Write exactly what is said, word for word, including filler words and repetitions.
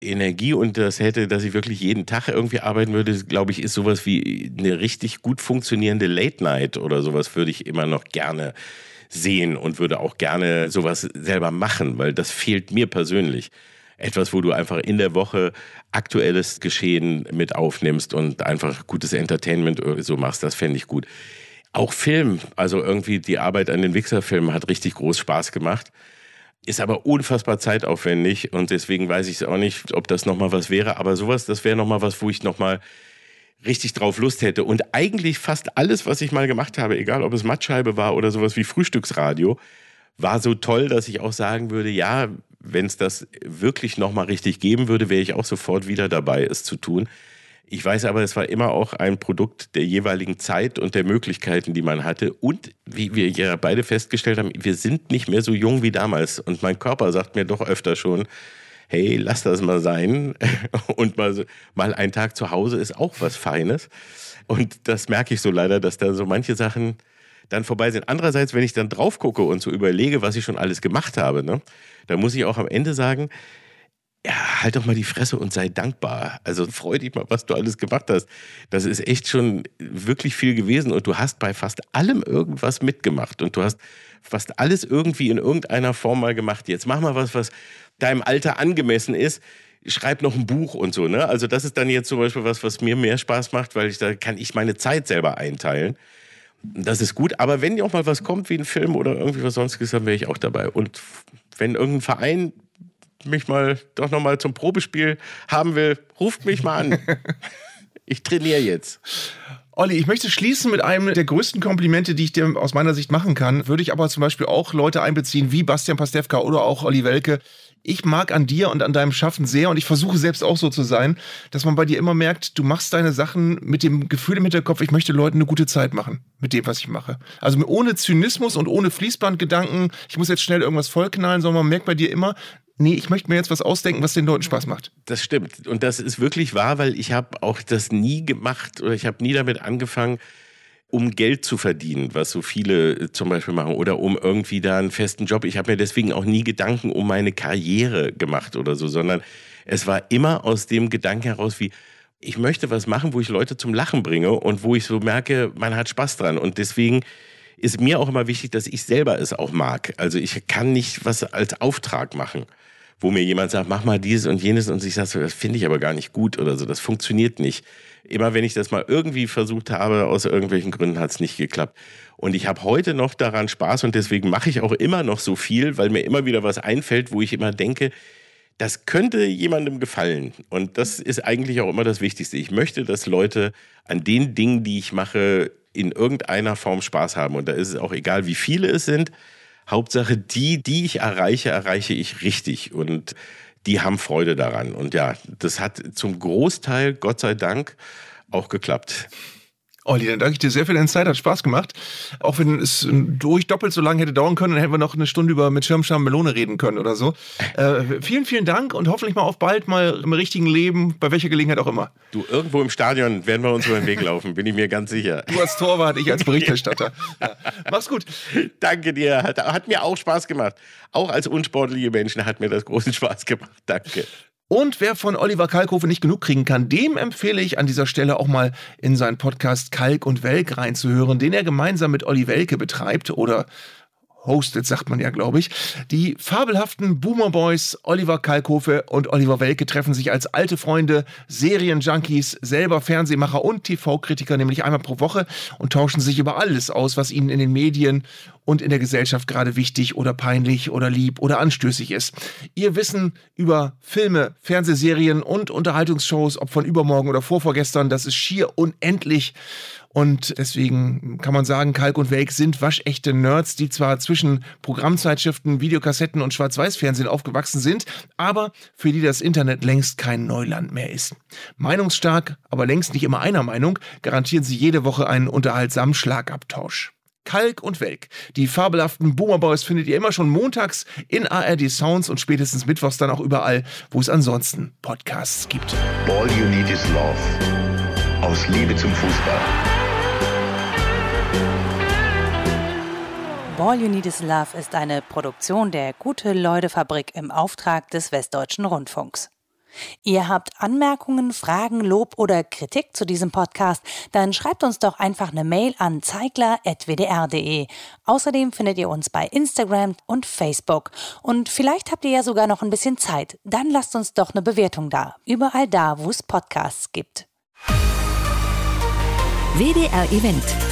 Energie und das hätte, dass ich wirklich jeden Tag irgendwie arbeiten würde, glaube ich, ist sowas wie eine richtig gut funktionierende Late Night oder sowas würde ich immer noch gerne sehen und würde auch gerne sowas selber machen, weil das fehlt mir persönlich. Etwas, wo du einfach in der Woche aktuelles Geschehen mit aufnimmst und einfach gutes Entertainment so machst, das fände ich gut. Auch Film, also irgendwie die Arbeit an den Wichser-Filmen hat richtig groß Spaß gemacht. Ist aber unfassbar zeitaufwendig und deswegen weiß ich auch nicht, ob das nochmal was wäre. Aber sowas, das wäre nochmal was, wo ich nochmal richtig drauf Lust hätte. Und eigentlich fast alles, was ich mal gemacht habe, egal ob es Mattscheibe war oder sowas wie Frühstücksradio, war so toll, dass ich auch sagen würde, ja, wenn es das wirklich nochmal richtig geben würde, wäre ich auch sofort wieder dabei, es zu tun. Ich weiß aber, es war immer auch ein Produkt der jeweiligen Zeit und der Möglichkeiten, die man hatte. Und wie wir ja beide festgestellt haben, wir sind nicht mehr so jung wie damals. Und mein Körper sagt mir doch öfter schon, hey, lass das mal sein. Und mal, mal ein Tag zu Hause ist auch was Feines. Und das merke ich so leider, dass da so manche Sachen dann vorbei sind. Andererseits, wenn ich dann drauf gucke und so überlege, was ich schon alles gemacht habe, ne, dann muss ich auch am Ende sagen, ja, halt doch mal die Fresse und sei dankbar. Also freu dich mal, was du alles gemacht hast. Das ist echt schon wirklich viel gewesen und du hast bei fast allem irgendwas mitgemacht und du hast fast alles irgendwie in irgendeiner Form mal gemacht. Jetzt mach mal was, was deinem Alter angemessen ist. Schreib noch ein Buch und so, ne? Also das ist dann jetzt zum Beispiel was, was mir mehr Spaß macht, weil ich da kann ich meine Zeit selber einteilen. Das ist gut, aber wenn auch mal was kommt wie ein Film oder irgendwie was sonstiges, dann wäre ich auch dabei. Und wenn irgendein Verein mich mal doch noch mal zum Probespiel haben will, ruft mich mal an. Ich trainiere jetzt. Olli, ich möchte schließen mit einem der größten Komplimente, die ich dir aus meiner Sicht machen kann. Würde ich aber zum Beispiel auch Leute einbeziehen wie Bastian Pastewka oder auch Olli Welke. Ich mag an dir und an deinem Schaffen sehr und ich versuche selbst auch so zu sein, dass man bei dir immer merkt, du machst deine Sachen mit dem Gefühl im Hinterkopf, ich möchte Leuten eine gute Zeit machen mit dem, was ich mache. Also ohne Zynismus und ohne Fließbandgedanken, ich muss jetzt schnell irgendwas vollknallen, sondern man merkt bei dir immer, nee, ich möchte mir jetzt was ausdenken, was den Leuten Spaß macht. Das stimmt. Und das ist wirklich wahr, weil ich habe auch das nie gemacht oder ich habe nie damit angefangen, um Geld zu verdienen, was so viele zum Beispiel machen oder um irgendwie da einen festen Job. Ich habe mir deswegen auch nie Gedanken um meine Karriere gemacht oder so, sondern es war immer aus dem Gedanken heraus wie, ich möchte was machen, wo ich Leute zum Lachen bringe und wo ich so merke, man hat Spaß dran. Und deswegen ist mir auch immer wichtig, dass ich selber es auch mag. Also ich kann nicht was als Auftrag machen, wo mir jemand sagt, mach mal dieses und jenes und ich sage so, das finde ich aber gar nicht gut oder so, das funktioniert nicht. Immer wenn ich das mal irgendwie versucht habe, aus irgendwelchen Gründen hat es nicht geklappt. Und ich habe heute noch daran Spaß und deswegen mache ich auch immer noch so viel, weil mir immer wieder was einfällt, wo ich immer denke, das könnte jemandem gefallen. Und das ist eigentlich auch immer das Wichtigste. Ich möchte, dass Leute an den Dingen, die ich mache, in irgendeiner Form Spaß haben. Und da ist es auch egal, wie viele es sind. Hauptsache, die, die ich erreiche, erreiche ich richtig. Und die haben Freude daran. Und ja, das hat zum Großteil, Gott sei Dank, auch geklappt. Olli, dann danke ich dir sehr für deine Zeit, hat Spaß gemacht. Auch wenn es durch doppelt so lange hätte dauern können, dann hätten wir noch eine Stunde über mit Schirmscham Melone reden können oder so. Äh, vielen, vielen Dank und hoffentlich mal auf bald, mal im richtigen Leben, bei welcher Gelegenheit auch immer. Du, irgendwo im Stadion werden wir uns über den Weg laufen, bin ich mir ganz sicher. Du als Torwart, ich als Berichterstatter. Ja. Mach's gut. Danke dir, hat, hat mir auch Spaß gemacht. Auch als unsportliche Menschen hat mir das großen Spaß gemacht. Danke. Und wer von Oliver Kalkofe nicht genug kriegen kann, dem empfehle ich an dieser Stelle auch mal in seinen Podcast Kalk und Welk reinzuhören, den er gemeinsam mit Olli Welke betreibt oder hostet, sagt man ja, glaube ich. Die fabelhaften Boomer Boys Oliver Kalkofe und Oliver Welke treffen sich als alte Freunde, Serienjunkies, selber Fernsehmacher und T V-Kritiker, nämlich einmal pro Woche und tauschen sich über alles aus, was ihnen in den Medien und in der Gesellschaft gerade wichtig oder peinlich oder lieb oder anstößig ist. Ihr Wissen über Filme, Fernsehserien und Unterhaltungsshows, ob von übermorgen oder vorvorgestern, das ist schier unendlich. Und deswegen kann man sagen, Kalk und Welk sind waschechte Nerds, die zwar zwischen Programmzeitschriften, Videokassetten und Schwarz-Weiß-Fernsehen aufgewachsen sind, aber für die das Internet längst kein Neuland mehr ist. Meinungsstark, aber längst nicht immer einer Meinung, garantieren sie jede Woche einen unterhaltsamen Schlagabtausch. Kalk und Welk, die fabelhaften Boomer Boys, findet ihr immer schon montags in A R D Sounds und spätestens mittwochs dann auch überall, wo es ansonsten Podcasts gibt. All you need is love. Aus Liebe zum Fußball. All You Need Is Love ist eine Produktion der Gute-Leute-Fabrik im Auftrag des Westdeutschen Rundfunks. Ihr habt Anmerkungen, Fragen, Lob oder Kritik zu diesem Podcast, dann schreibt uns doch einfach eine Mail an zeigler at w d r punkt d e. Außerdem findet ihr uns bei Instagram und Facebook. Und vielleicht habt ihr ja sogar noch ein bisschen Zeit. Dann lasst uns doch eine Bewertung da. Überall da, wo es Podcasts gibt. W D R Event.